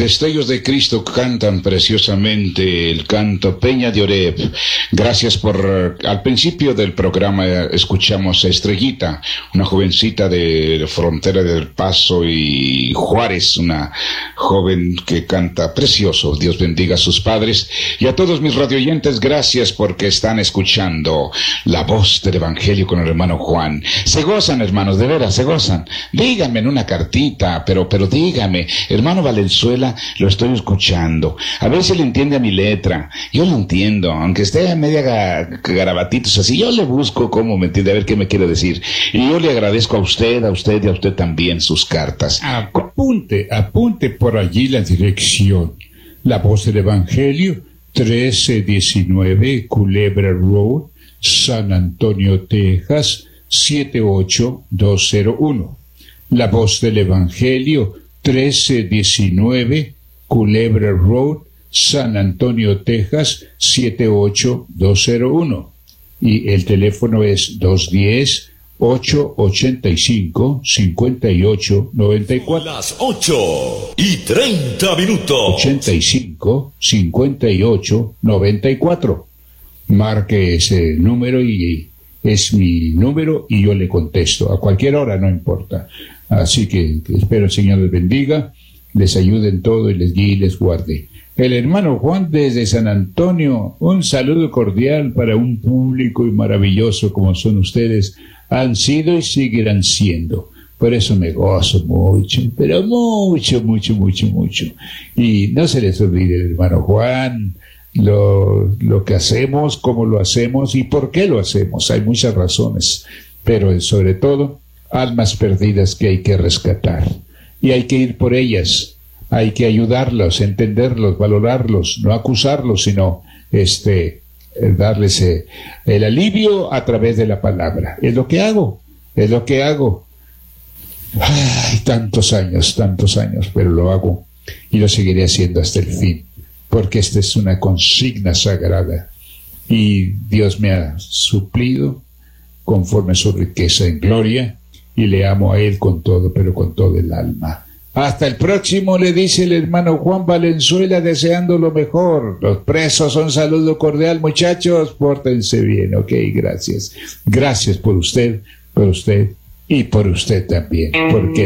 Destellos de Cristo cantan preciosamente el canto Peña de Oreb. Gracias por... Al principio del programa escuchamos a Estrellita, una jovencita de la frontera del Paso y Juárez, una joven que canta precioso. Dios bendiga a sus padres. Y a todos mis radioyentes, gracias porque están escuchando la voz del Evangelio con el hermano Juan. Se gozan, hermanos, de veras, se gozan. Díganme en una cartita, pero dígame, hermano Valenzuela, lo estoy escuchando. A ver si le entiende a mi letra. Yo lo entiendo, aunque esté a media garabatitos así, yo le busco cómo me entiende, a ver qué me quiere decir. Y yo le agradezco a usted y a usted también sus cartas. Apunte por allí la dirección. La voz del Evangelio, 1319 Culebra Road, San Antonio, Texas, 78201. La voz del Evangelio, 1319 Culebra Road, San Antonio, Texas, 78201. Y el teléfono es 210-885-5894. Las 8:30. 85-58-94. Marque ese número y es mi número y yo le contesto. A cualquier hora, no importa. Así que espero el Señor les bendiga, les ayude en todo y les guíe y les guarde. El hermano Juan desde San Antonio, un saludo cordial para un público y maravilloso como son ustedes, han sido y seguirán siendo. Por eso me gozo mucho, pero mucho. Y no se les olvide, hermano Juan, lo que hacemos, cómo lo hacemos y por qué lo hacemos. Hay muchas razones, pero sobre todo, almas perdidas que hay que rescatar. Y hay que ir por ellas. Hay que ayudarlos, entenderlos, valorarlos, no acusarlos, sino darles el alivio a través de la palabra. Es lo que hago. Ay, tantos años, pero lo hago y lo seguiré haciendo hasta el fin, porque esta es una consigna sagrada y Dios me ha suplido conforme a su riqueza en gloria y le amo a Él con todo, pero con todo el alma. Hasta el próximo, le dice el hermano Juan Valenzuela, deseando lo mejor. Los presos, un saludo cordial, muchachos, pórtense bien, ok, gracias. Gracias por usted y por usted también, porque